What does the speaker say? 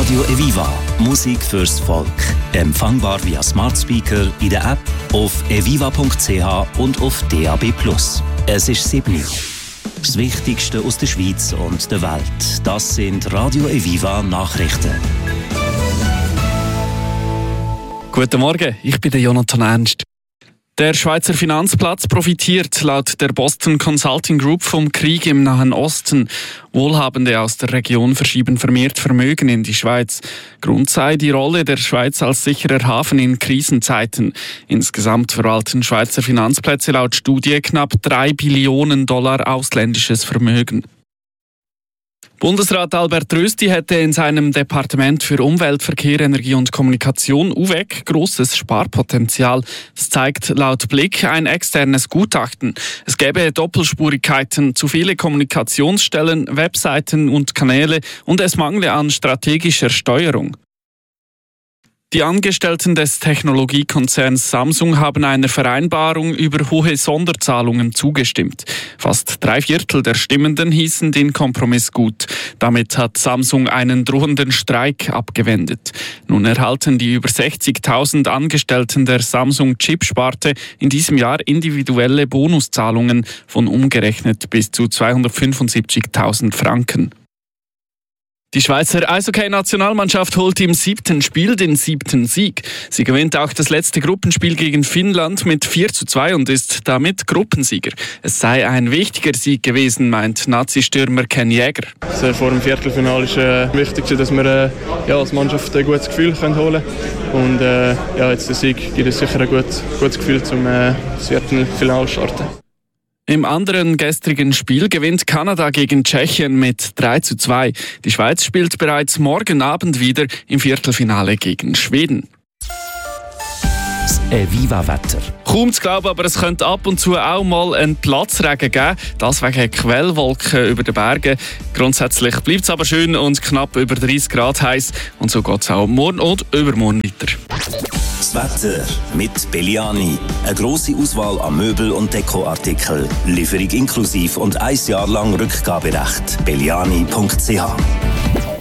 Radio Eviva. Musik fürs Volk. Empfangbar via Smart Speaker in der App, auf eviva.ch und auf DAB+. Es ist 7 Uhr. Das Wichtigste aus der Schweiz und der Welt. Das sind Radio Eviva Nachrichten. Guten Morgen, ich bin der Jonathan Ernst. Der Schweizer Finanzplatz profitiert laut der Boston Consulting Group vom Krieg im Nahen Osten. Wohlhabende aus der Region verschieben vermehrt Vermögen in die Schweiz. Grund sei die Rolle der Schweiz als sicherer Hafen in Krisenzeiten. Insgesamt verwalten Schweizer Finanzplätze laut Studie knapp 3 Billionen Dollar ausländisches Vermögen. Bundesrat Albert Rösti hätte in seinem Departement für Umwelt, Verkehr, Energie und Kommunikation UVEC grosses Sparpotenzial. Das zeigt laut Blick ein externes Gutachten. Es gäbe Doppelspurigkeiten, zu viele Kommunikationsstellen, Webseiten und Kanäle und es mangle an strategischer Steuerung. Die Angestellten des Technologiekonzerns Samsung haben einer Vereinbarung über hohe Sonderzahlungen zugestimmt. Fast 3/4 der Stimmenden hießen den Kompromiss gut. Damit hat Samsung einen drohenden Streik abgewendet. Nun erhalten die über 60.000 Angestellten der Samsung-Chip-Sparte in diesem Jahr individuelle Bonuszahlungen von umgerechnet bis zu 275.000 Franken. Die Schweizer Eishockey-Nationalmannschaft holt im 7. Spiel den 7. Sieg. Sie gewinnt auch das letzte Gruppenspiel gegen Finnland mit 4:2 und ist damit Gruppensieger. Es sei ein wichtiger Sieg gewesen, meint Nazi-Stürmer Ken Jäger. Also vor dem Viertelfinale ist das Wichtigste, dass wir als Mannschaft ein gutes Gefühl holen können. Und jetzt der Sieg gibt uns sicher ein gutes Gefühl zum Viertelfinale starten. Im anderen gestrigen Spiel gewinnt Kanada gegen Tschechien mit 3:2. Die Schweiz spielt bereits morgen Abend wieder im Viertelfinale gegen Schweden. Das Eviva-Wetter. Kaum zu glauben, aber es könnte ab und zu auch mal einen Platzregen geben. Das wegen Quellwolken über den Bergen. Grundsätzlich bleibt es aber schön und knapp über 30 Grad heiß. Und so geht es auch morgen und übermorgen weiter. Das Wetter mit Belliani. Eine grosse Auswahl an Möbel- und Dekoartikeln. Lieferung inklusive und 1 Jahr lang Rückgaberecht. Belliani.ch